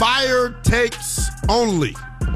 Fire takes only.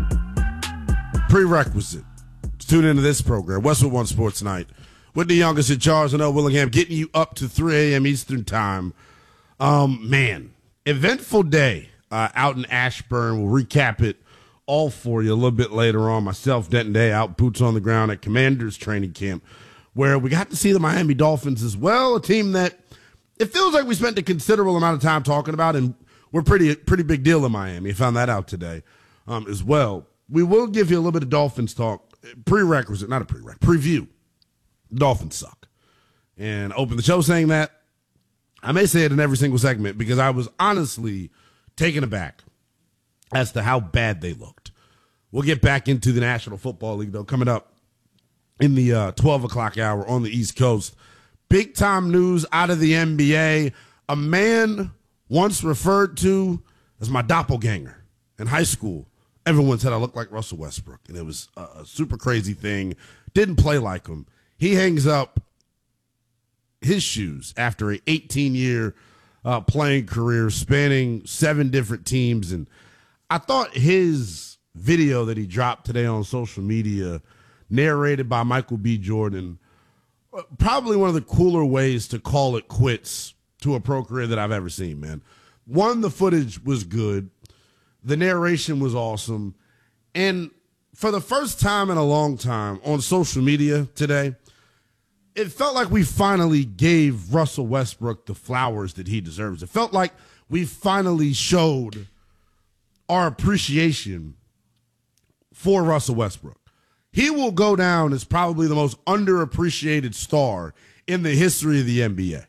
Prerequisite. Tune into this program, Westwood One Sports Night, with the youngest in charge, and Willingham, getting you up to 3 a.m. Eastern Time. Man, eventful day out in Ashburn. We'll recap it all for you a little bit later on. Myself, Denton Day, out boots on the ground at Commanders training camp, where we got to see the Miami Dolphins as well, a team that it feels like we spent a considerable amount of time talking about, and we're pretty big deal in Miami. I found that out today as well. We will give you a little bit of Dolphins talk. Prerequisite, not a prerequisite, preview. Dolphins suck. And open the show saying that. I may say it in every single segment because I was honestly taken aback as to how bad they looked. We'll get back into the National Football League, though, coming up in the 12 o'clock hour on the East Coast. Big-time news out of the NBA. A man once referred to as my doppelganger in high school. Everyone said I looked like Russell Westbrook, and it was a super crazy thing. Didn't play like him. He hangs up his shoes after an 18-year playing career spanning 7 different teams. And I thought his video that he dropped today on social media, narrated by Michael B. Jordan, probably one of the cooler ways to call it quits to a pro career that I've ever seen, man. One, the footage was good. The narration was awesome. And for the first time in a long time on social media today, it felt like we finally gave Russell Westbrook the flowers that he deserves. It felt like we finally showed our appreciation for Russell Westbrook. He will go down as probably the most underappreciated star in the history of the NBA.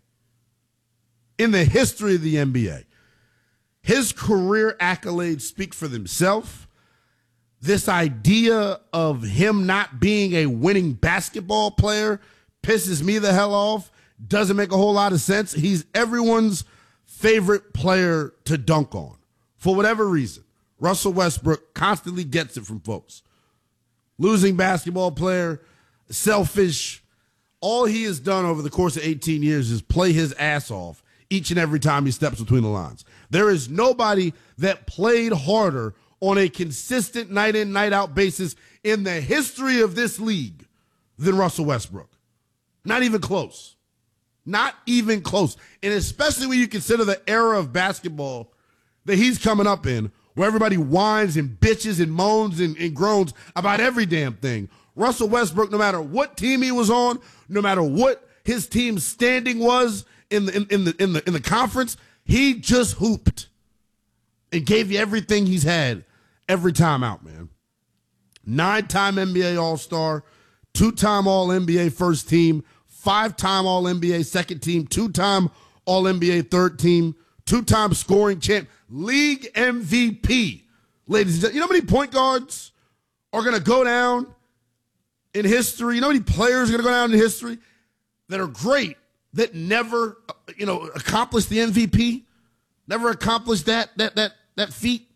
In the history of the NBA. His career accolades speak for themselves. This idea of him not being a winning basketball player pisses me the hell off. Doesn't make a whole lot of sense. He's everyone's favorite player to dunk on. For whatever reason, Russell Westbrook constantly gets it from folks. Losing basketball player, selfish. All he has done over the course of 18 years is play his ass off each and every time he steps between the lines. There is nobody that played harder on a consistent night in, night out basis in the history of this league than Russell Westbrook. Not even close. Not even close. And especially when you consider the era of basketball that he's coming up in, where everybody whines and bitches and moans and groans about every damn thing. Russell Westbrook, no matter what team he was on, no matter what his team's standing was in the conference, he just hooped and gave you everything he's had every time out, man. 9-time NBA All-Star, 2-time All-NBA first team, 5-time All-NBA second team, 2-time All-NBA third team, 2-time scoring champ, league MVP. Ladies and gentlemen, you know how many point guards are going to go down in history? You know how many players are going to go down in history that are great, that never, accomplished the MVP, never accomplished that feat?